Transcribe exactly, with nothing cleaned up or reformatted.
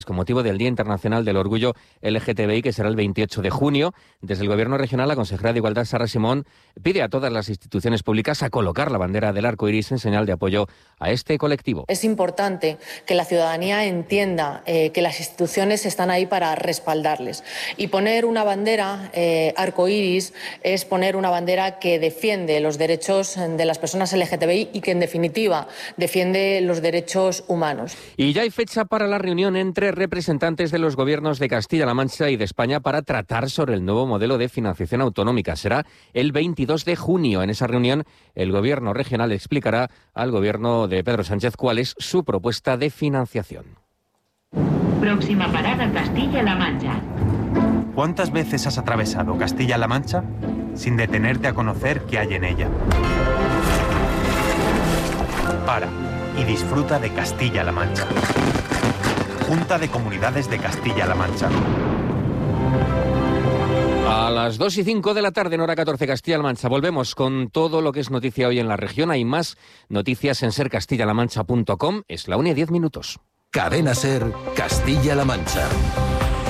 con motivo del Día Internacional del Orgullo L G T B I, que será el veintiocho de junio. Desde el Gobierno regional, la consejera de Igualdad, Sara Simón, pide a todas las instituciones públicas a colocar la bandera del arco iris en señal de apoyo a este colectivo. Es importante que la ciudadanía entienda eh, que las instituciones están ahí para respaldarles. Y poner una bandera eh, arco iris es poner una bandera que defiende los derechos de las personas L G T B I y que, en definitiva, defiende los derechos humanos. Y ya hay fecha para la reunión entre representantes de los gobiernos de Castilla-La Mancha y de España para tratar sobre el nuevo modelo de financiación autonómica. Será el veintidós de junio. En esa reunión, el gobierno regional explicará al gobierno de Pedro Sánchez cuál es su propuesta de financiación. Próxima parada, Castilla-La Mancha. ¿Cuántas veces has atravesado Castilla-La Mancha sin detenerte a conocer qué hay en ella? Para y disfruta de Castilla-La Mancha. Junta de Comunidades de Castilla-La Mancha. A las dos y cinco de la tarde, en hora catorce, Castilla-La Mancha. Volvemos con todo lo que es noticia hoy en la región. Hay más noticias en ser castilla la mancha punto com. Es la una y diez minutos. Cadena Ser, Castilla-La Mancha.